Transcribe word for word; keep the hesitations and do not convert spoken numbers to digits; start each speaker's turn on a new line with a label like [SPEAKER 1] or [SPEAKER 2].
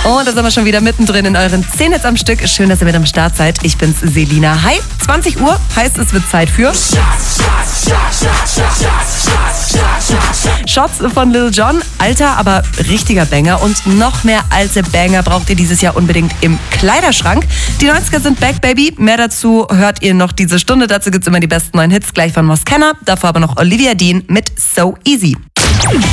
[SPEAKER 1] Und da sind wir schon wieder mittendrin in euren zehn Hits am Stück. Schön, dass ihr mit am Start seid. Ich bin's, Selina. Hi, zwanzig Uhr heißt, es wird Zeit für Shots von Lil Jon. Alter, aber richtiger Banger. Und noch mehr alte Banger braucht ihr dieses Jahr unbedingt im Kleiderschrank. Die neunziger sind back, baby. Mehr dazu hört ihr noch diese Stunde. Dazu gibt's immer die besten neuen Hits. Gleich von Moskenna. Davor aber noch Olivia Dean mit So Easy.